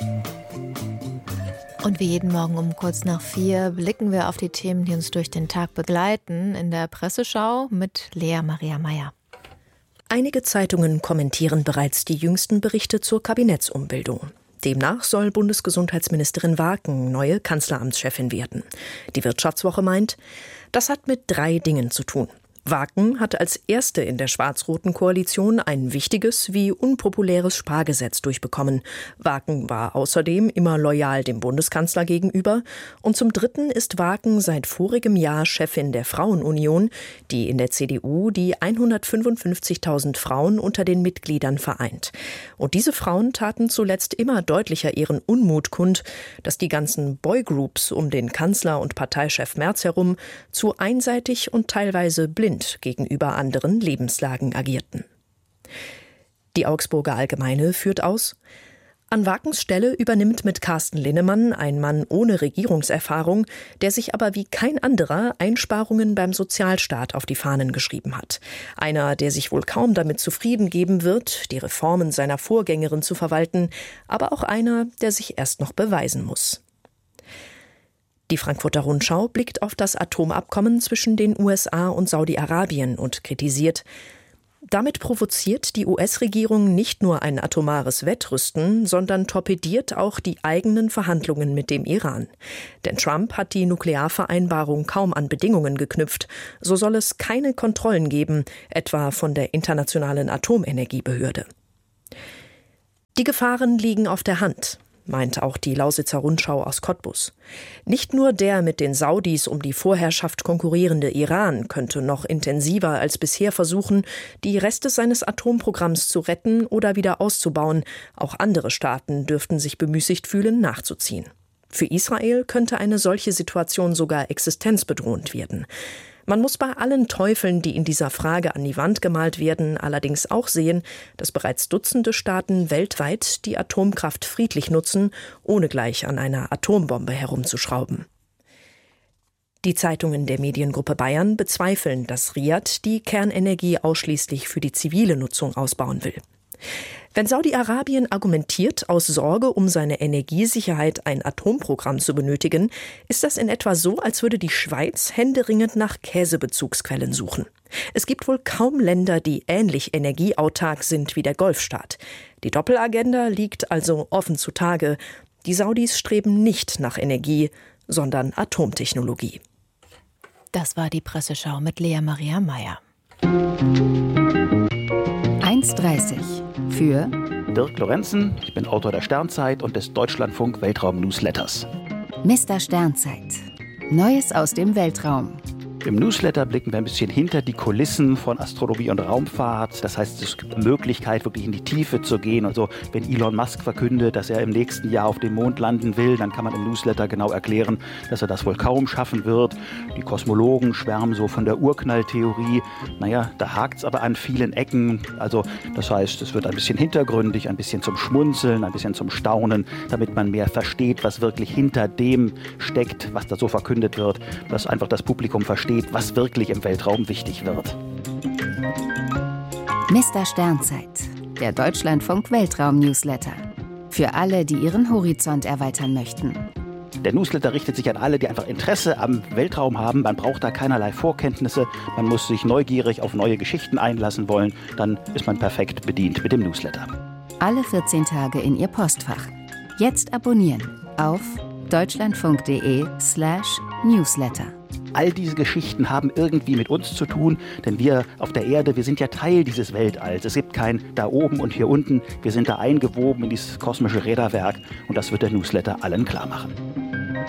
Und wie jeden Morgen um kurz nach 4 blicken wir auf die Themen, die uns durch den Tag begleiten, in der Presseschau mit Lea Maria Meyer. Einige Zeitungen kommentieren bereits die jüngsten Berichte zur Kabinettsumbildung. Demnach soll Bundesgesundheitsministerin Waaken neue Kanzleramtschefin werden. Die Wirtschaftswoche meint, das hat mit 3 Dingen zu tun. Waaken hatte als erste in der schwarz-roten Koalition ein wichtiges wie unpopuläres Spargesetz durchbekommen. Waaken war außerdem immer loyal dem Bundeskanzler gegenüber. Und zum Dritten ist Waaken seit vorigem Jahr Chefin der Frauenunion, die in der CDU die 155.000 Frauen unter den Mitgliedern vereint. Und diese Frauen taten zuletzt immer deutlicher ihren Unmut kund, dass die ganzen Boygroups um den Kanzler und Parteichef Merz herum zu einseitig und teilweise blind gegenüber anderen Lebenslagen agierten. Die Augsburger Allgemeine führt aus: An Waakens Stelle übernimmt mit Carsten Linnemann ein Mann ohne Regierungserfahrung, der sich aber wie kein anderer Einsparungen beim Sozialstaat auf die Fahnen geschrieben hat. Einer, der sich wohl kaum damit zufrieden geben wird, die Reformen seiner Vorgängerin zu verwalten, aber auch einer, der sich erst noch beweisen muss. Die Frankfurter Rundschau blickt auf das Atomabkommen zwischen den USA und Saudi-Arabien und kritisiert: Damit provoziert die US-Regierung nicht nur ein atomares Wettrüsten, sondern torpediert auch die eigenen Verhandlungen mit dem Iran. Denn Trump hat die Nuklearvereinbarung kaum an Bedingungen geknüpft. So soll es keine Kontrollen geben, etwa von der Internationalen Atomenergiebehörde. Die Gefahren liegen auf der Hand, meint auch die Lausitzer Rundschau aus Cottbus. Nicht nur der mit den Saudis um die Vorherrschaft konkurrierende Iran könnte noch intensiver als bisher versuchen, die Reste seines Atomprogramms zu retten oder wieder auszubauen. Auch andere Staaten dürften sich bemüßigt fühlen, nachzuziehen. Für Israel könnte eine solche Situation sogar existenzbedrohend werden. Man muss bei allen Teufeln, die in dieser Frage an die Wand gemalt werden, allerdings auch sehen, dass bereits Dutzende Staaten weltweit die Atomkraft friedlich nutzen, ohne gleich an einer Atombombe herumzuschrauben. Die Zeitungen der Mediengruppe Bayern bezweifeln, dass Riad die Kernenergie ausschließlich für die zivile Nutzung ausbauen will. Wenn Saudi-Arabien argumentiert, aus Sorge um seine Energiesicherheit ein Atomprogramm zu benötigen, ist das in etwa so, als würde die Schweiz händeringend nach Käsebezugsquellen suchen. Es gibt wohl kaum Länder, die ähnlich energieautark sind wie der Golfstaat. Die Doppelagenda liegt also offen zutage. Die Saudis streben nicht nach Energie, sondern Atomtechnologie. Das war die Presseschau mit Lea Maria Meyer. 1,30 für Dirk Lorenzen, ich bin Autor der Sternzeit und des Deutschlandfunk Weltraum-Newsletters. Mr. Sternzeit. Neues aus dem Weltraum. Im Newsletter blicken wir ein bisschen hinter die Kulissen von Astronomie und Raumfahrt. Das heißt, es gibt eine Möglichkeit, wirklich in die Tiefe zu gehen. Also wenn Elon Musk verkündet, dass er im nächsten Jahr auf dem Mond landen will, dann kann man im Newsletter genau erklären, dass er das wohl kaum schaffen wird. Die Kosmologen schwärmen so von der Urknalltheorie. Naja, da hakt es aber an vielen Ecken. Also das heißt, es wird ein bisschen hintergründig, ein bisschen zum Schmunzeln, ein bisschen zum Staunen, damit man mehr versteht, was wirklich hinter dem steckt, was da so verkündet wird, dass einfach das Publikum versteht, was wirklich im Weltraum wichtig wird. Mr. Sternzeit, der Deutschlandfunk Weltraum-Newsletter. Für alle, die ihren Horizont erweitern möchten. Der Newsletter richtet sich an alle, die einfach Interesse am Weltraum haben. Man braucht da keinerlei Vorkenntnisse. Man muss sich neugierig auf neue Geschichten einlassen wollen. Dann ist man perfekt bedient mit dem Newsletter. Alle 14 Tage in Ihr Postfach. Jetzt abonnieren auf deutschlandfunk.de/Newsletter. All diese Geschichten haben irgendwie mit uns zu tun, denn wir auf der Erde, wir sind ja Teil dieses Weltalls. Es gibt kein da oben und hier unten. Wir sind da eingewoben in dieses kosmische Räderwerk und das wird der Newsletter allen klar machen.